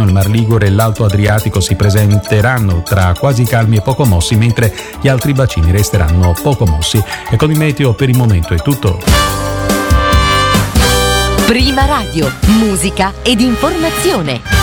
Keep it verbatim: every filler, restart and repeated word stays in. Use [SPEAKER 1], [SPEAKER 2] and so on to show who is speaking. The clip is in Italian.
[SPEAKER 1] il Mar Ligure e l'Alto Adriatico si presenteranno tra quasi calmi e poco mossi, mentre gli altri bacini resteranno poco mossi. E con il meteo per il momento è tutto.
[SPEAKER 2] Prima Radio, musica ed informazione.